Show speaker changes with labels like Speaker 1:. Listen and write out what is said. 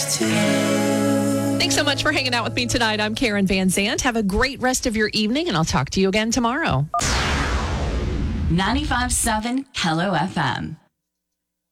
Speaker 1: Thanks so much for hanging out with me tonight. I'm Karen Van Zandt. Have a great rest of your evening, and I'll talk to you again tomorrow.
Speaker 2: 95.7 Hello FM.